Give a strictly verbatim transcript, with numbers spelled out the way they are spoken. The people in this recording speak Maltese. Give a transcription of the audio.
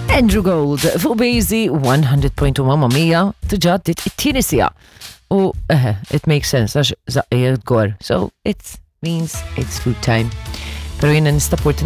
Andrew Gold fuq Basie one hundred point two Mamma Mia tiġaddit it-tieni sija. U uh, it makes sense għax zaqqijat gor. So it means it's food time. Pero jina nistapurti